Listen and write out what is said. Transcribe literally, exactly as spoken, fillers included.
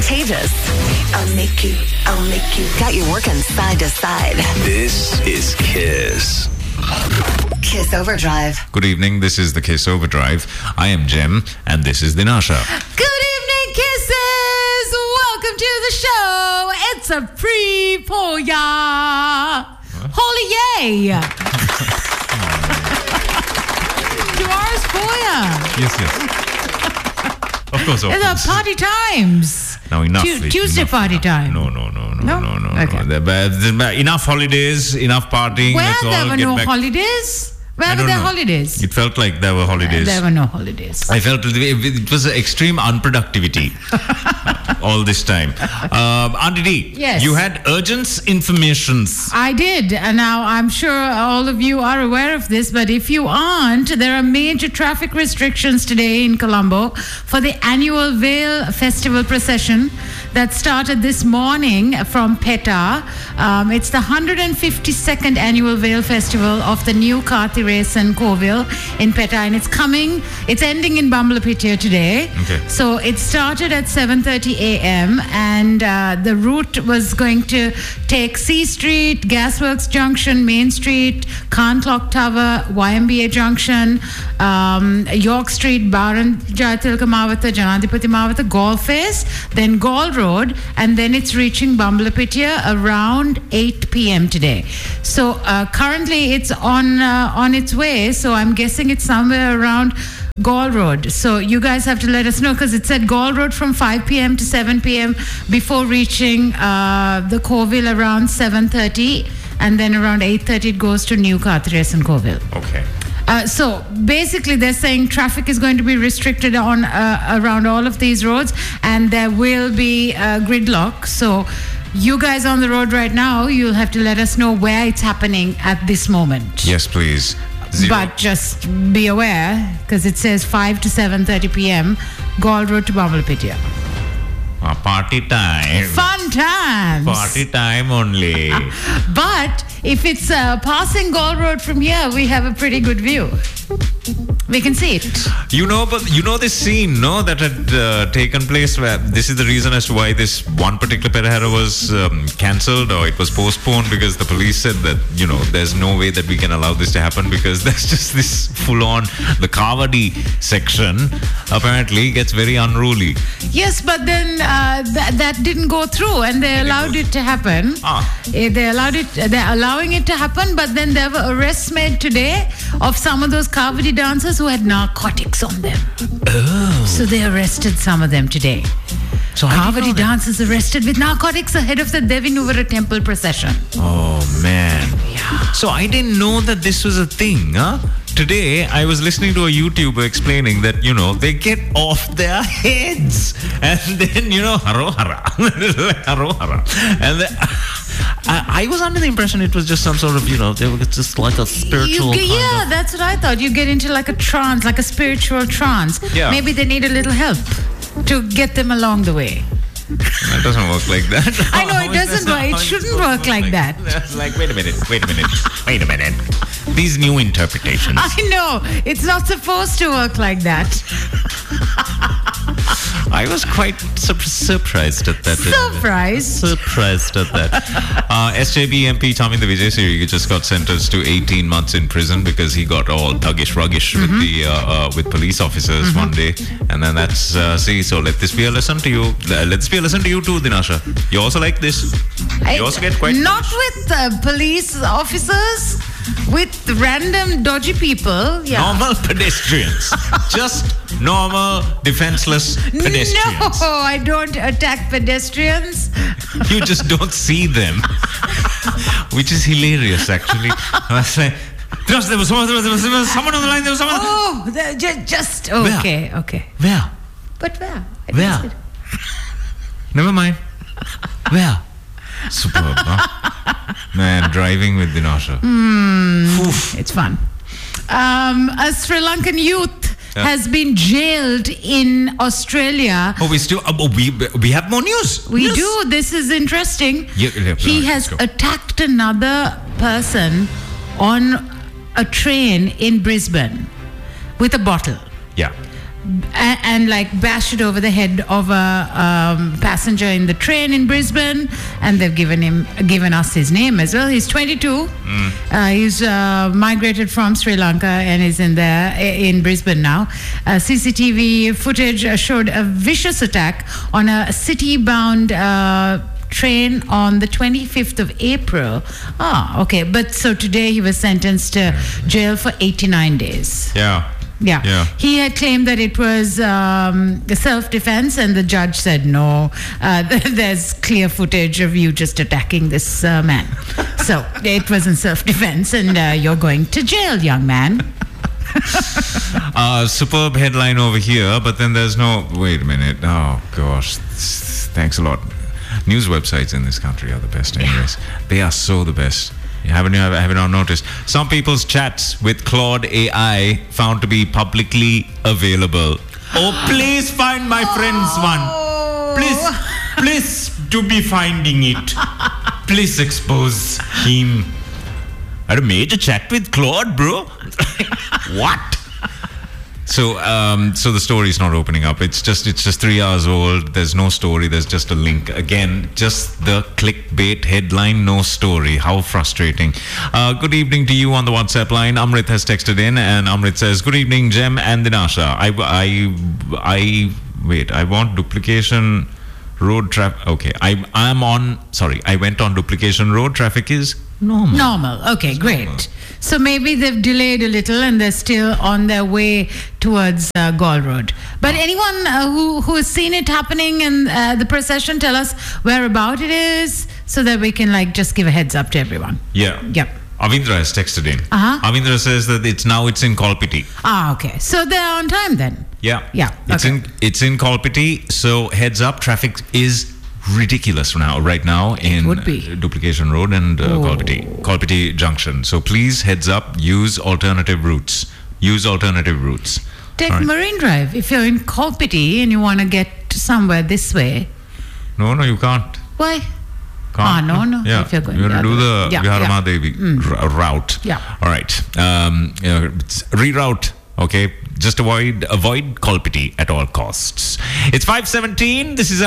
contagious. I'll make you, I'll make you. Got you working side to side. This is Kiss. Kiss Overdrive. Good evening, this is the Kiss Overdrive. I am Jem, and this is Dinasha. Good evening, Kisses! Welcome to the show. It's a pre-poya. Holy yay! Tomorrow's poya. Yes, yes. Of course, of It's course. our party times. Now enough. Tu- please, Tuesday enough, party enough. time. No, no, no, no, No? no, no, no. Okay. There- but- but enough holidays, enough partying. Where Let's there all were get no back. holidays? Where I were don't there know. holidays? It felt like there were holidays. There were no holidays. I felt it it was extreme unproductivity all this time. Um, Auntie D, Yes. you had urgent informations. I did, and now I'm sure all of you are aware of this, but if you aren't, there are major traffic restrictions today in Colombo for the annual Vale Festival procession that started this morning from PETA. Um, it's the one hundred fifty-second annual Vale Festival of the new Karthi race in Coville in PETA, and it's coming, it's ending in Bambalapitiya today. Okay. So it started at seven thirty a.m. and uh, the route was going to take C Street, Gasworks Junction, Main Street, Khan Clock Tower, Y M B A Junction, um, York Street, Baran Jayatilka Mawata, Janadipati Mawata, Gaul Face, then Gaul Road, and then it's reaching Bambalapitiya around eight p.m. today. So uh, currently it's on uh, on its way, so I'm guessing it's somewhere around Gaul Road. So you guys have to let us know, because it said Gaul Road from five p.m. to seven p.m. before reaching uh, the Coville around seven thirty, and then around eight thirty it goes to New Karthi and Coville. Okay. Uh, so basically they're saying traffic is going to be restricted on uh, around all of these roads, and there will be uh, gridlock. So you guys on the road right now, you'll have to let us know where it's happening at this moment. Yes, please. Zero. But just be aware, because it says five to seven thirty p.m. Gaul Road to Bambalapitiya. Uh, party time. Fun times. Party time only. But if it's uh, passing Gaul Road from here, we have a pretty good view. We can see it. You know, but you know this scene, no, that had uh, taken place where this is the reason as to why this one particular Perahera was um, cancelled or it was postponed, because the police said that, you know, there's no way that we can allow this to happen, because there's just this full-on, the Kavadi section apparently gets very unruly. Yes, but then uh, th- that didn't go through, and they allowed it to happen. Ah. Eh, They allowed it. They're allowing it to happen, but then there were arrests made today of some of those Kavadi dancers who had narcotics on them. Oh. So they arrested some of them today. So I didn't know Kavadi that. dancers arrested with narcotics ahead of the Devi Nuvara temple procession. Oh, man. Yeah. So I didn't know that this was a thing, huh? Today, I was listening to a YouTuber explaining that, you know, they get off their heads. And then, you know, haro hara. haro hara. And then, I, I was under the impression it was just some sort of, you know, they were just like a spiritual You, kind yeah, of... that's what I thought. You get into like a trance, like a spiritual trance. Yeah. Maybe they need a little help to get them along the way. It doesn't work like that. I know, it How is doesn't that- work. It how is shouldn't supposed to work like that. It's like, wait a minute, wait a minute, wait a minute. These new interpretations. I know. It's not supposed to work like that. I was quite sur- surprised at that. Surprised? Surprised at that. Uh, S J B M P Chaminda Vijayasiri just got sentenced to eighteen months in prison because he got all thuggish, ruggish Mm-hmm. with the uh, uh, with police officers Mm-hmm. one day, and then that's uh, see. So let this be a lesson to you. Uh, let this be a lesson to you too, Dinasha. You also like this. You also get quite Not with uh, police officers, with random dodgy people. Yeah. normal pedestrians, just normal defenseless pedestrians. No, I don't attack pedestrians. You just don't see them, which is hilarious, actually. I was like, there was, there was someone, there was, there was, there was someone on the line. There was someone. Oh, just, just okay, okay. Where? But where? I Where? missed it. Never mind. Where? Superb, huh? Man, driving with Dinasha. Mm, it's fun. Um, a Sri Lankan youth Yeah. has been jailed in Australia. Oh, we still. Oh, we we have more news. We Yes. do. This is interesting. Yeah, yeah, he right, has let's go. attacked another person on a train in Brisbane with a bottle. Yeah. and, and like bashed it over the head of a um, passenger in the train in Brisbane, and they've given him given us his name as well. He's twenty-two. Mm. Uh, he's uh, migrated from Sri Lanka and is in there in Brisbane now. Uh, C C T V footage showed a vicious attack on a city-bound Uh, train on the twenty-fifth of April. Ah, okay. But so today he was sentenced to jail for eighty-nine days. Yeah. Yeah. Yeah. He had claimed that it was um, self-defense, and the judge said, no, uh, there's clear footage of you just attacking this uh, man. So it wasn't self-defense, and uh, you're going to jail, young man. uh, superb headline over here, but then there's no... Wait a minute. Oh, gosh. Thanks a lot. News websites in this country are the best anyways. Yeah. They are so the best. Haven't you have you not noticed? Some people's chats with Claude A I found to be publicly available. Oh, please find my friend's one. Please, please do be finding it. Please expose him. I had a major chat with Claude, bro. What? So, um, so the story is not opening up. It's just, it's just three hours old. There's no story. There's just a link. Again, just the clickbait headline, no story. How frustrating. Uh, good evening to you on the WhatsApp line. Amrit has texted in, and Amrit says, "Good evening, Jem and Dinasha. I, I, I, wait. I want duplication road traffic. Okay, I, I'm on. Sorry, I went on duplication road. Traffic is normal. Normal. Okay, it's great. Normal. So maybe they've delayed a little and they're still on their way towards uh, Gaul Road. But anyone uh, who, who has seen it happening in uh, the procession, tell us whereabout it is so that we can like just give a heads up to everyone. Yeah. Yep. Avindra has texted in. Uh-huh. Avindra says that it's now it's in Kolpiti. Ah, okay. So they're on time then. Yeah. Yeah. It's okay. in it's in Kolpiti. So heads up, traffic is ridiculous now, right now in would be. Duplication Road and uh, Oh. Kolpiti, Kolpiti Junction. So please heads up, use alternative routes. Use alternative routes. Take All right. Marine Drive. If you're in Kolpiti and you want to get somewhere this way. No, no, you can't. Why? Can't. Ah, no, no. Yeah, If you're going you the have to other do way. the Yeah, Viharama yeah. Devi Mm. r- route. Yeah. All right. Um, you know, it's reroute. Okay. Just avoid avoid Kolpiti at all costs. It's five seventeen. This is